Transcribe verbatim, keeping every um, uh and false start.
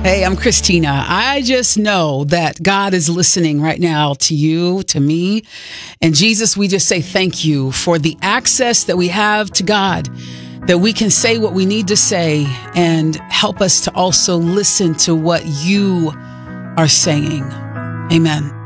Hey, I'm Christina. I just know that God is listening right now to you, to me. And Jesus, we just say thank you for the access that we have to God, that we can say what we need to say and help us to also listen to what you are saying. Amen.